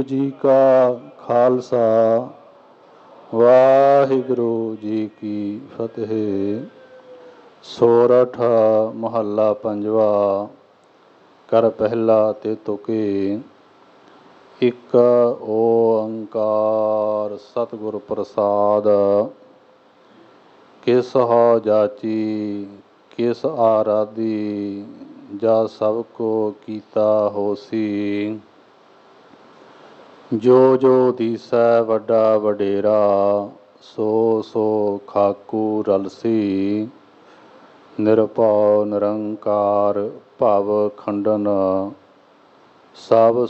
ਜੀ ਕਾ ਖਾਲਸਾ ਵਾਹਿਗੁਰੂ ਜੀ ਕੀ ਫਤਿਹ। ਸੋਰਠ ਮਹੱਲਾ ਪੰਜਵਾ। ਕਰ ਪਹਿਲਾ ਤੇ ਤੁਕੇ। ਇੱਕ ਓੰਕਾਰ ਸਤਿਗੁਰ ਪ੍ਰਸਾਦ। ਕਿਸ ਹੋ ਜਾਚੀ ਕਿਸ ਆਰਾਧੀ, ਜਾ ਸਭ ਕੋ ਕੀਤਾ ਹੋਸੀ। ਜੋ ਜੋ ਦੀਸੈ ਵੱਡਾ ਵਡੇਰਾ, ਸੋ ਸੋ ਖਾਕੂ ਰਲਸੀ। ਨਿਰਭਉ ਨਿਰੰਕਾਰ ਭਵ ਖੰਡਨ, ਸਭ